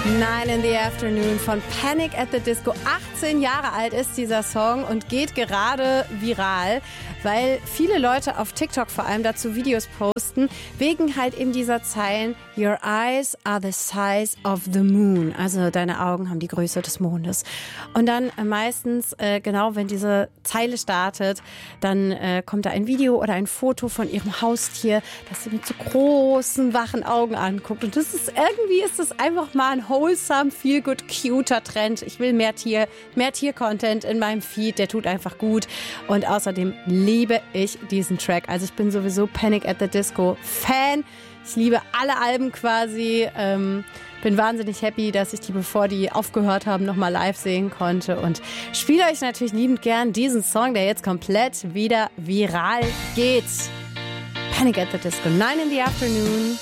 Nine in the Afternoon von Panic at the Disco. 18 Jahre alt ist dieser Song und geht gerade viral, weil viele Leute auf TikTok vor allem dazu Videos posten, wegen halt eben dieser Zeilen Your eyes are the size of the moon. Also deine Augen haben die Größe des Mondes. Und dann meistens, genau wenn diese Zeile startet, dann kommt da ein Video oder ein Foto von ihrem Haustier, das sie mit so großen, wachen Augen anguckt. Und das ist einfach mal ein wholesome, feel good, cuter Trend. Ich will mehr Tier-Content in meinem Feed, der tut einfach gut. Und außerdem liebe ich diesen Track. Also ich bin sowieso Panic at the Disco Fan. Ich liebe alle Alben quasi. Bin wahnsinnig happy, dass ich die, bevor die aufgehört haben, nochmal live sehen konnte. Und spiele euch natürlich liebend gern diesen Song, der jetzt komplett wieder viral geht. Panic at the Disco, 9 in the Afternoon.